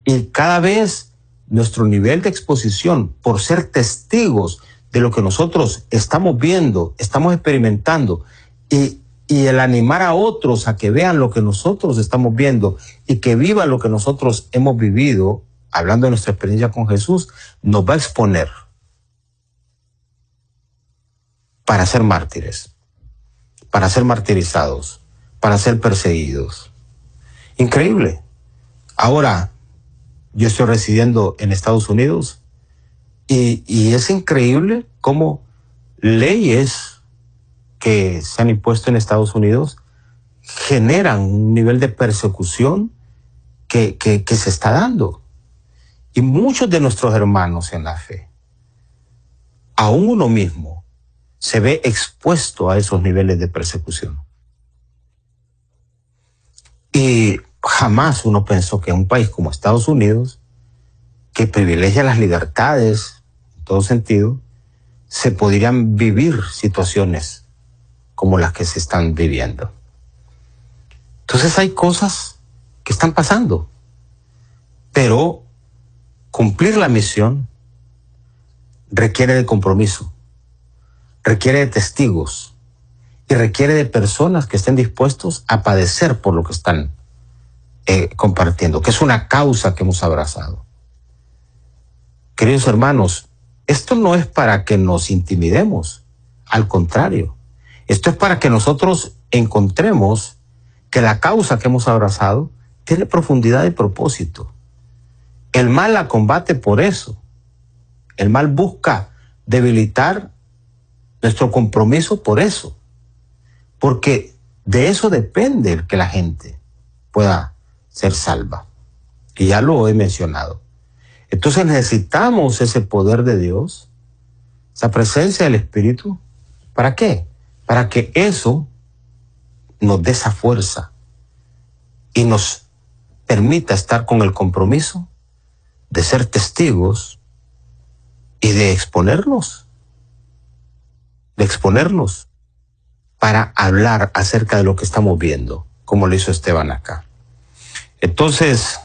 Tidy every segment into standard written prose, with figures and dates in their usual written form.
Y cada vez nuestro nivel de exposición, por ser testigos de lo que nosotros estamos viendo, estamos experimentando, y el animar a otros a que vean lo que nosotros estamos viendo y que vivan lo que nosotros hemos vivido, hablando de nuestra experiencia con Jesús, nos va a exponer para ser mártires, para ser martirizados, para ser perseguidos. Increíble. Ahora, yo estoy residiendo en Estados Unidos y es increíble cómo leyes que se han impuesto en Estados Unidos generan un nivel de persecución que se está dando. Y muchos de nuestros hermanos en la fe, aún uno mismo, se ve expuesto a esos niveles de persecución. Y jamás uno pensó que un país como Estados Unidos, que privilegia las libertades en todo sentido, se podrían vivir situaciones como las que se están viviendo. Entonces hay cosas que están pasando, pero cumplir la misión requiere de compromiso, requiere de testigos y requiere de personas que estén dispuestos a padecer por lo que están compartiendo, que es una causa que hemos abrazado. Queridos hermanos, esto no es para que nos intimidemos, al contrario, esto es para que nosotros encontremos que la causa que hemos abrazado tiene profundidad y propósito. El mal la combate por eso. El mal busca debilitar nuestro compromiso por eso. Porque de eso depende que la gente pueda ser salva. Y ya lo he mencionado. Entonces necesitamos ese poder de Dios, esa presencia del Espíritu. ¿Para qué? Para que eso nos dé esa fuerza y nos permita estar con el compromiso de ser testigos y de exponernos para hablar acerca de lo que estamos viendo, como lo hizo Esteban acá. Entonces,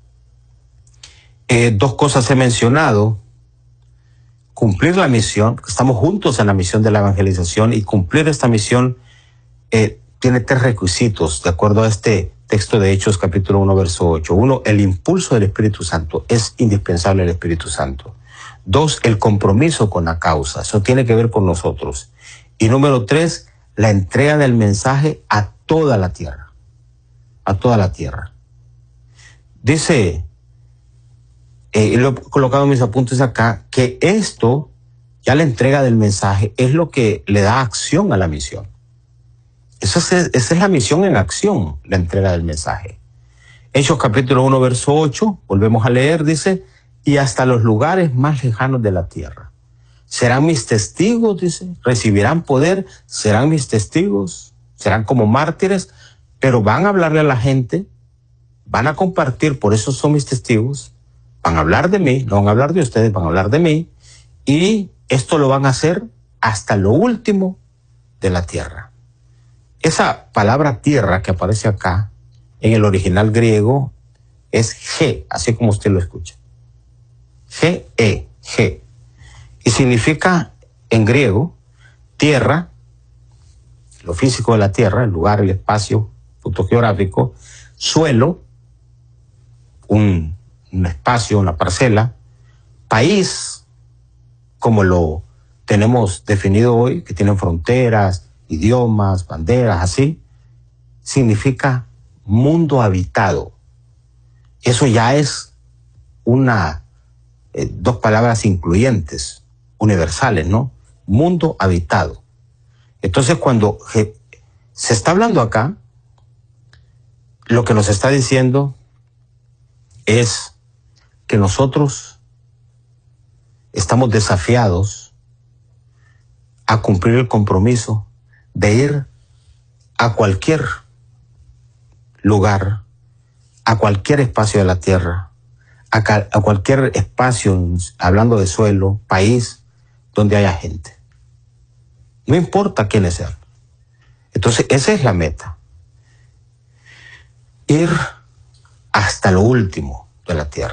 dos cosas he mencionado: cumplir la misión, estamos juntos en la misión de la evangelización, y cumplir esta misión tiene tres requisitos, de acuerdo a este texto de Hechos capítulo 1, verso 8. 1, el impulso del Espíritu Santo, es indispensable el Espíritu Santo. 2, el compromiso con la causa, eso tiene que ver con nosotros. Y número 3, la entrega del mensaje a toda la tierra, a toda la tierra. Dice, lo he colocado en mis apuntes acá, que esto, ya la entrega del mensaje, es lo que le da acción a la misión. Esa es la misión en acción, la entrega del mensaje. Hechos capítulo 1, verso 8, volvemos a leer, dice, y hasta los lugares más lejanos de la tierra. Serán mis testigos, dice, recibirán poder, serán mis testigos, serán como mártires, pero van a hablarle a la gente, van a compartir, por eso son mis testigos, van a hablar de mí, no van a hablar de ustedes, van a hablar de mí, y esto lo van a hacer hasta lo último de la tierra. Esa palabra tierra que aparece acá, en el original griego, es G, así como usted lo escucha. G-E, G. Y significa, en griego, tierra, lo físico de la tierra, el lugar, el espacio, punto geográfico, suelo, un espacio, una parcela, país, como lo tenemos definido hoy, que tienen fronteras, idiomas, banderas, así, significa mundo habitado. Eso ya es dos palabras incluyentes, universales, ¿no? Mundo habitado. Entonces, cuando se está hablando acá, lo que nos está diciendo es que nosotros estamos desafiados a cumplir el compromiso de ir a cualquier lugar, a cualquier espacio de la tierra, a cualquier espacio, hablando de suelo, país, donde haya gente. No importa quiénes sean. Entonces, esa es la meta. Ir hasta lo último de la tierra.